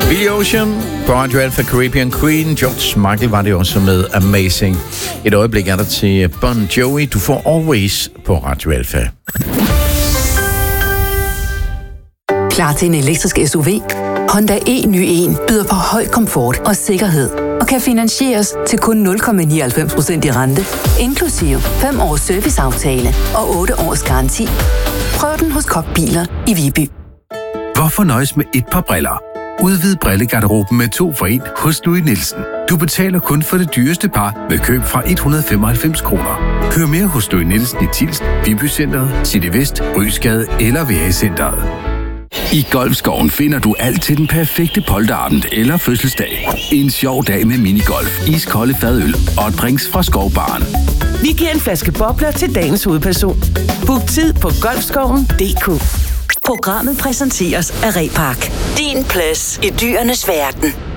Billy Ocean, på Radio Alpha, Caribbean Queen. George Michael var det også med Amazing. Et øjeblik er der til Bon Jovi. Du får Always på Radio Alpha. Klar til en elektrisk SUV? Honda e-ny1 byder på høj komfort og sikkerhed og kan finansieres til kun 0,99% i rente, inklusive 5 års serviceaftale og 8 års garanti. Prøv den hos Kokbiler i Viby. Hvorfor nøjes med et par briller? Udvid brillegarderoben med 2 for 1 hos Louis Nielsen. Du betaler kun for det dyreste par med køb fra 195 kroner. Hør mere hos Louis Nielsen i Tilst, Vibycentret, City Vest, Rysgade eller VA-centret. I Golfskoven finder du alt til den perfekte polterabend eller fødselsdag. En sjov dag med minigolf, iskolde fadøl og drinks fra Skovbaren. Vi giver en flaske bobler til dagens hovedperson. Book tid på golfskoven.dk. Programmet præsenteres af Repark. Din plads i dyrenes verden.